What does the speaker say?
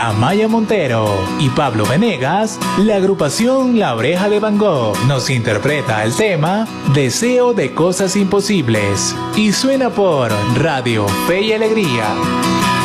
Amaya Montero y Pablo Venegas, la agrupación La Oreja de Van Gogh nos interpreta el tema Deseo de Cosas Imposibles y suena por Radio Fe y Alegría.